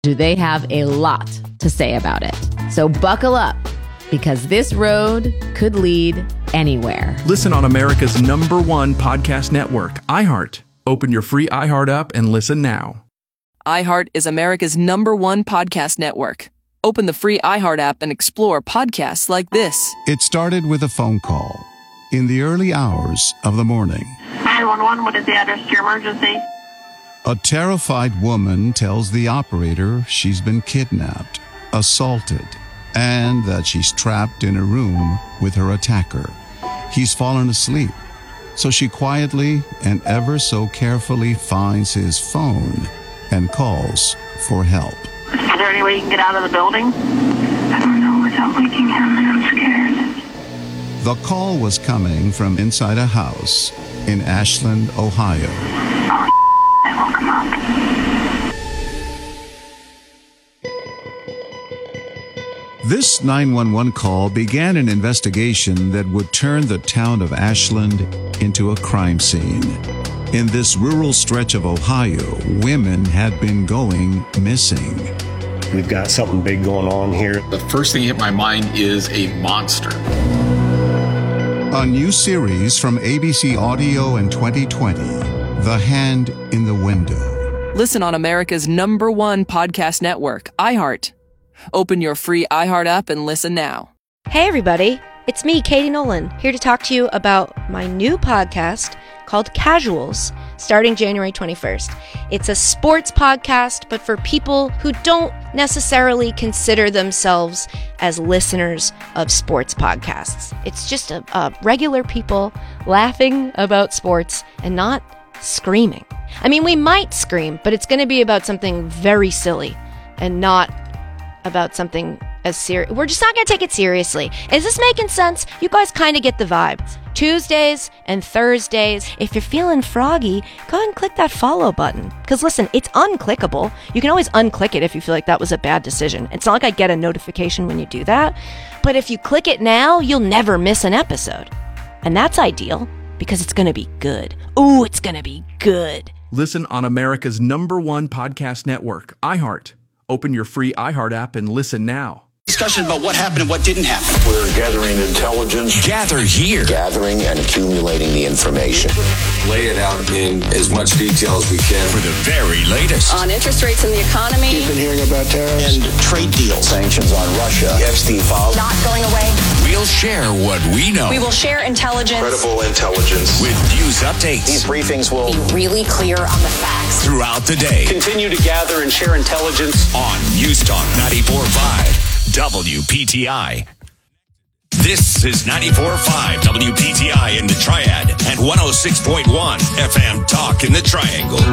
do they have a lot to say about it. So buckle up, because this road could lead anywhere. Listen on America's #1 podcast network, iHeart. Open your free iHeart app and listen now. iHeart is America's #1 podcast network. Open the free iHeart app and explore podcasts like this. It started with a phone call in the early hours of the morning. 911, what is the address to your emergency? A terrified woman tells the operator she's been kidnapped, assaulted, and that she's trapped in a room with her attacker. He's fallen asleep, so she quietly and ever so carefully finds his phone and calls for help. Is there any way you can get out of the building? I don't know without waking him, and I'm scared. The call was coming from inside a house in Ashland, Ohio. I woke him up. This 911 call began an investigation that would turn the town of Ashland into a crime scene. In this rural stretch of Ohio, women had been going missing. We've got something big going on here. The first thing that hit my mind is a monster. A new series from ABC Audio in 2020, The Hand in the Window. Listen on America's #1 podcast network, iHeart. Open your free iHeart app and listen now. Hey everybody, it's me, Katie Nolan, here to talk to you about my new podcast called Casuals, starting January 21st. It's a sports podcast, but for people who don't necessarily consider themselves as listeners of sports podcasts. It's just a regular people laughing about sports and not screaming. I mean, we might scream, but it's going to be about something very silly and not about something as serious. We're just not going to take it seriously. Is this making sense? You guys kind of get the vibe. Tuesdays and Thursdays. If you're feeling froggy, go ahead and click that follow button. Because listen, it's unclickable. You can always unclick it if you feel like that was a bad decision. It's not like I get a notification when you do that. But if you click it now, you'll never miss an episode. And that's ideal because it's going to be good. Ooh, it's going to be good. Listen on America's #1 podcast network, iHeart. Open your free iHeart app and listen now. Discussion about what happened and what didn't happen. We're gathering intelligence. Gather here. Gathering and accumulating the information. Lay it out in as much detail as we can. For the very latest. On interest rates in the economy. You've been hearing about tariffs. And trade deals. Sanctions on Russia. The Epstein files. Not going away. We'll share what we know. We will share intelligence. Credible intelligence. With news updates. These briefings will be really clear on the facts. Throughout the day. Continue to gather and share intelligence. On News Talk 94.5. WPTI. This is 94.5 WPTI in the Triad and 106.1 FM Talk in the Triangle.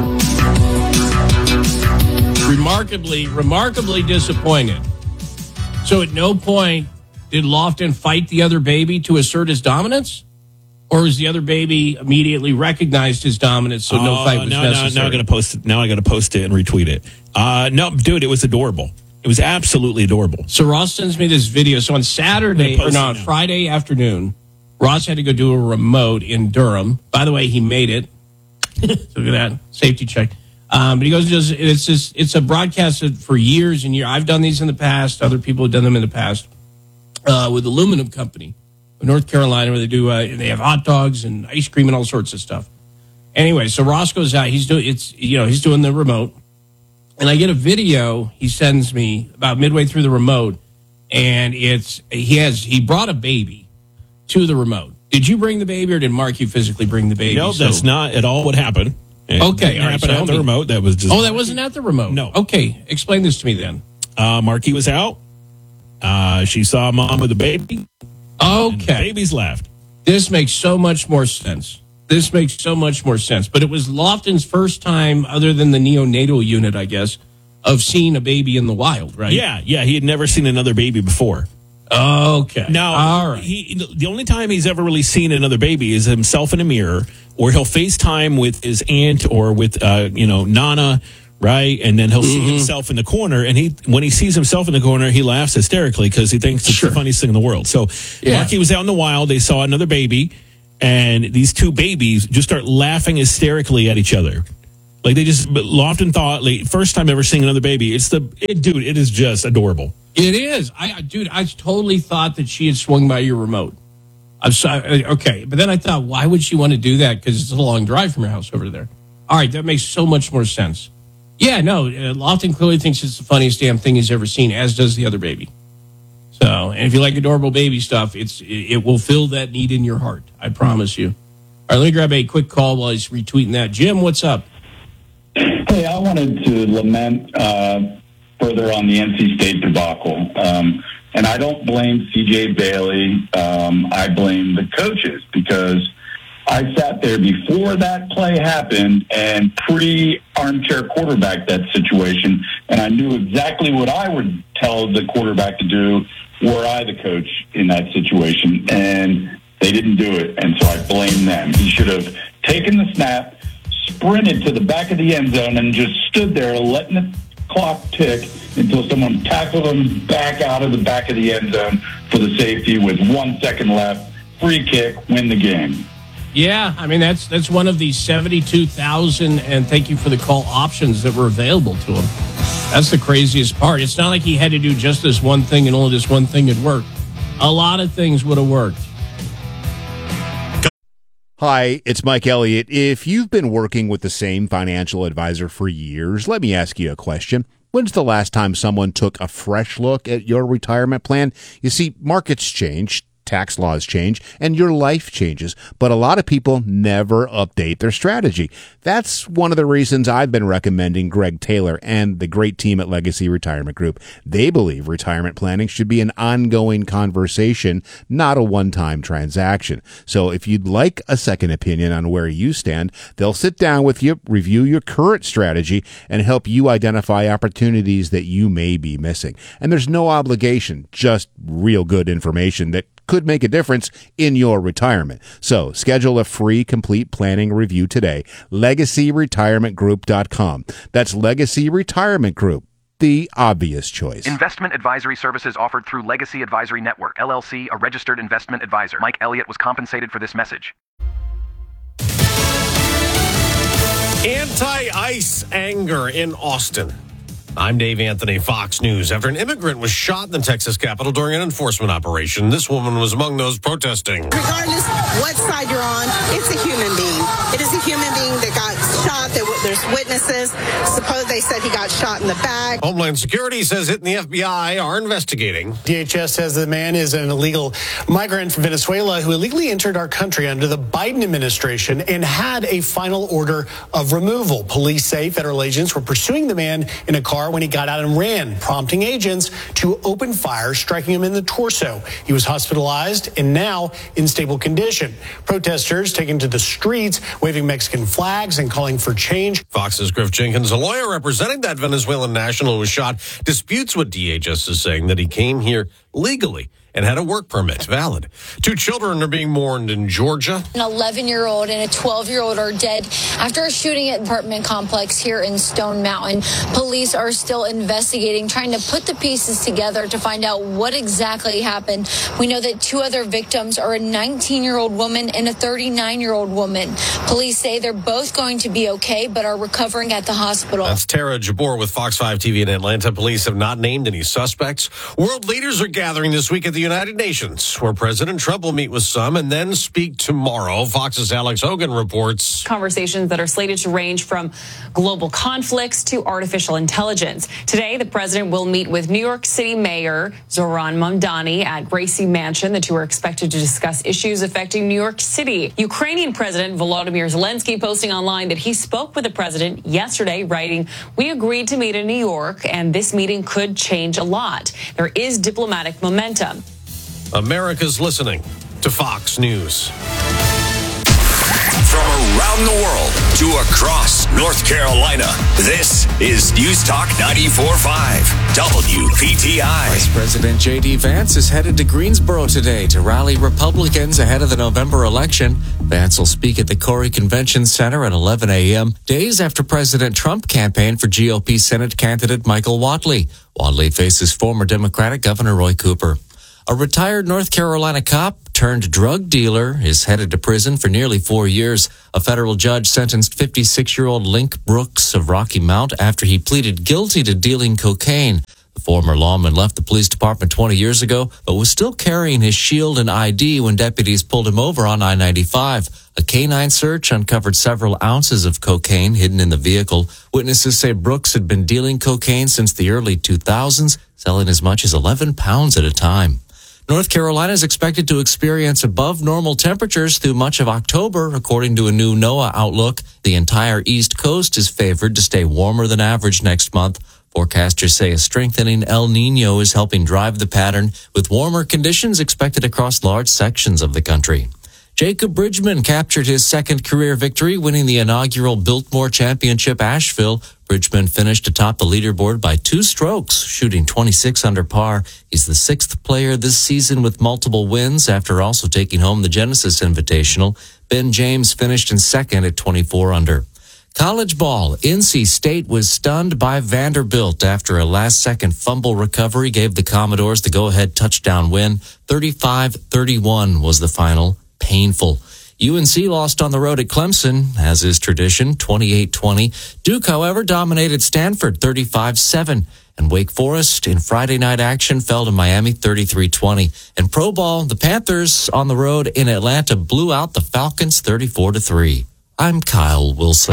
Remarkably disappointed. So at no point did Lofton fight the other baby to assert his dominance? Or was the other baby immediately recognized his dominance, so no fight was necessary? Now I got to post it. Now I got to post it and retweet it. No, dude, it was adorable. It was absolutely adorable. So Ross sends me this video. So on Friday afternoon, Ross had to go do a remote in Durham. By the way, he made it. Look at that safety check. But he goes, it's a broadcast for years and years. I've done these in the past. Other people have done them in the past with Aluminum Company of North Carolina, where they have hot dogs and ice cream and all sorts of stuff. Anyway, so Ross goes out. He's doing the remote. And I get a video he sends me about midway through the remote, and he brought a baby to the remote. Did you bring the baby, or did Mark you physically bring the baby? No, that's not at all what happened. Okay, it happened at the remote. That was just that wasn't at the remote. No. Okay, explain this to me then. Marky was out. She saw mom with the baby. Okay, and the baby's left. This makes so much more sense. But it was Lofton's first time, other than the neonatal unit, I guess, of seeing a baby in the wild, right? Yeah. He had never seen another baby before. Okay. Now, all right. The only time he's ever really seen another baby is himself in a mirror, or he'll FaceTime with his aunt or with, Nana, right? And then he'll see himself in the corner. And when he sees himself in the corner, he laughs hysterically because he thinks it's the funniest thing in the world. So Marky was out in the wild. They saw another baby. And these two babies just start laughing hysterically at each other. Like they just Lofton thought, like, first time ever seeing another baby. It is just adorable. It is. I totally thought that she had swung by your remote. I'm sorry. Okay. But then I thought, why would she want to do that? Because it's a long drive from your house over there. All right. That makes so much more sense. Yeah, no. Lofton clearly thinks it's the funniest damn thing he's ever seen, as does the other baby. So, and if you like adorable baby stuff, it will fill that need in your heart. I promise you. All right. Let me grab a quick call while he's retweeting that. Jim, what's up? Hey, I wanted to lament further on the NC State debacle. And I don't blame C.J. Bailey. I blame the coaches because I sat there before that play happened and pre-armchair quarterback that situation, and I knew exactly what I would tell the quarterback to do were I the coach in that situation, and they didn't do it, and so I blame them. He should have taken the snap, sprinted to the back of the end zone, and just stood there letting the clock tick until someone tackled him back out of the back of the end zone for the safety with 1 second left. Free kick, win the game. Yeah, I mean, that's one of the 72,000, and thank you for the call, options that were available to him. That's the craziest part. It's not like he had to do just this one thing and only this one thing had worked. A lot of things would have worked. Hi, it's Mike Elliott. If you've been working with the same financial advisor for years, let me ask you a question. When's the last time someone took a fresh look at your retirement plan? You see, markets change, tax laws change, and your life changes, but a lot of people never update their strategy. That's one of the reasons I've been recommending Greg Taylor and the great team at Legacy Retirement Group. They believe retirement planning should be an ongoing conversation, not a one-time transaction. So if you'd like a second opinion on where you stand, they'll sit down with you, review your current strategy, and help you identify opportunities that you may be missing. And there's no obligation, just real good information that could make a difference in your retirement. So schedule a free complete planning review today. LegacyRetirementGroup.com. That's Legacy Retirement Group, the obvious choice. Investment advisory services offered through Legacy Advisory Network, LLC, a registered investment advisor. Mike Elliott was compensated for this message. Anti-ICE anger in Austin. I'm Dave Anthony, Fox News. After an immigrant was shot in the Texas Capitol during an enforcement operation, this woman was among those protesting. Regardless what side you're on, it's a human being. It is a human being that got shot. There's witnesses. Suppose they said he got shot in the back. Homeland Security says it and the FBI are investigating. DHS says the man is an illegal migrant from Venezuela who illegally entered our country under the Biden administration and had a final order of removal. Police say federal agents were pursuing the man in a car when he got out and ran, prompting agents to open fire, striking him in the torso. He was hospitalized and now in stable condition. Protesters taking to the streets, waving Mexican flags and calling for change. Fox's Griff Jenkins, a lawyer representing that Venezuelan national who was shot, disputes what DHS is saying, that he came here legally and had a work permit valid. 2 children are being mourned in Georgia. An 11-year-old and a 12-year-old are dead after a shooting at an apartment complex here in Stone Mountain. Police are still investigating, trying to put the pieces together to find out what exactly happened. We know that 2 other victims are a 19-year-old woman and a 39-year-old woman. Police say they're both going to be okay, but are recovering at the hospital. That's Tara Jabor with Fox 5 TV in Atlanta. Police have not named any suspects. World leaders are gathering this week at the United Nations, where President Trump will meet with some and then speak tomorrow. Fox's Alex Hogan reports. Conversations that are slated to range from global conflicts to artificial intelligence. Today, the president will meet with New York City Mayor Zohran Mamdani at Gracie Mansion. The two are expected to discuss issues affecting New York City. Ukrainian President Volodymyr Zelensky posting online that he spoke with the president yesterday, writing, "We agreed to meet in New York, and this meeting could change a lot. There is diplomatic momentum." America's listening to Fox News. From around the world to across North Carolina, this is News Talk 94.5 WPTI. Vice President J.D. Vance is headed to Greensboro today to rally Republicans ahead of the November election. Vance will speak at the Corey Convention Center at 11 a.m., days after President Trump campaigned for GOP Senate candidate Michael Whatley. Whatley faces former Democratic Governor Roy Cooper. A retired North Carolina cop turned drug dealer is headed to prison for nearly 4 years. A federal judge sentenced 56-year-old Link Brooks of Rocky Mount after he pleaded guilty to dealing cocaine. The former lawman left the police department 20 years ago, but was still carrying his shield and ID when deputies pulled him over on I-95. A canine search uncovered several ounces of cocaine hidden in the vehicle. Witnesses say Brooks had been dealing cocaine since the early 2000s, selling as much as 11 pounds at a time. North Carolina is expected to experience above normal temperatures through much of October, according to a new NOAA outlook. The entire East Coast is favored to stay warmer than average next month. Forecasters say a strengthening El Nino is helping drive the pattern, with warmer conditions expected across large sections of the country. Jacob Bridgman captured his second career victory, winning the inaugural Biltmore Championship Asheville. Bridgman finished atop the leaderboard by 2 strokes, shooting 26 under par. He's the 6th player this season with multiple wins after also taking home the Genesis Invitational. Ben James finished in second at 24 under. College ball. NC State was stunned by Vanderbilt after a last-second fumble recovery gave the Commodores the go-ahead touchdown win. 35-31 was the final. Painful. UNC lost on the road at Clemson, as is tradition, 28-20. Duke, however, dominated Stanford 35-7. And Wake Forest in Friday night action fell to Miami 33-20. And Pro Ball, the Panthers on the road in Atlanta blew out the Falcons 34-3. I'm Kyle Wilson.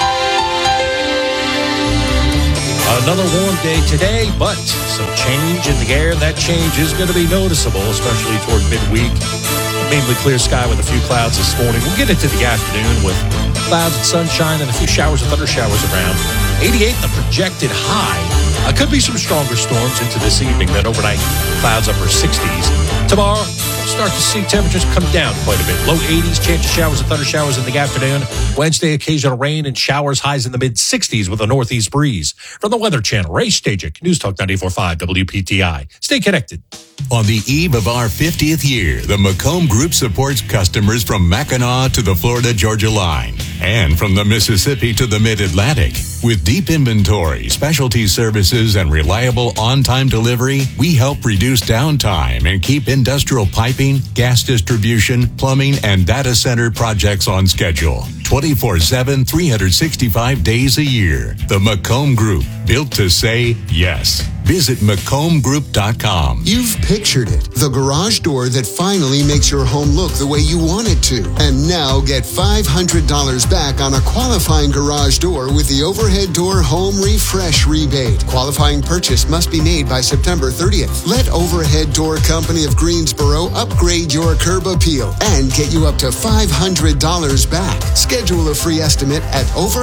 Another warm day today, but some change in the air. That change is going to be noticeable, especially toward midweek. Mainly clear sky with a few clouds this morning. We'll get into the afternoon with clouds and sunshine and a few showers and thunder showers around. 88, the projected high. Could be some stronger storms into this evening, then overnight clouds upper 60s. Tomorrow, we'll start to see temperatures come down quite a bit. Low 80s, chance of showers and thunder showers in the afternoon. Wednesday, occasional rain and showers, highs in the mid-60s with a northeast breeze. From the Weather Channel, Ray Stajic, News Talk 94.5 WPTI. Stay connected. On the eve of our 50th year, the Macomb Group supports customers from Mackinac to the Florida-Georgia line and from the Mississippi to the Mid-Atlantic. With deep inventory, specialty services, and reliable on-time delivery, we help reduce downtime and keep industrial piping, gas distribution, plumbing, and data center projects on schedule. 24/7, 365 days a year. The Macomb Group, built to say yes. Visit MaccombGroup.com. You've pictured it. The garage door that finally makes your home look the way you want it to. And now get $500 back on a qualifying garage door with the Overhead Door Home Refresh Rebate. Qualifying purchase must be made by September 30th. Let Overhead Door Company of Greensboro upgrade your curb appeal and get you up to $500 back. Schedule a free estimate at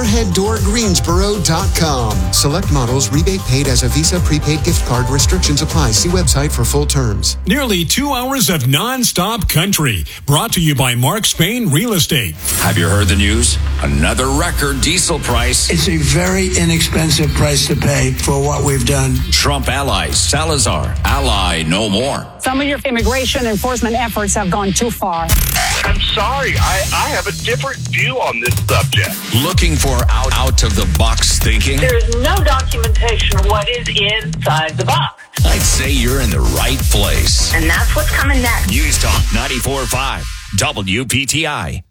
overheaddoorgreensboro.com. Select models, rebate paid as a Visa prepaid gift card. Restrictions apply. See website for full terms. Nearly 2 hours of non-stop country. Brought to you by Mark Spain Real Estate. Have you heard the news? Another record diesel price. It's a very inexpensive price to pay for what we've done. Trump allies, Salazar, ally no more. Some of your immigration enforcement efforts have gone too far. I'm sorry. I have a different view on this subject. Looking for out of the box thinking? There is no documentation of what is inside the box. I'd say you're in the right place. And that's what's coming next. News Talk 94.5 WPTI.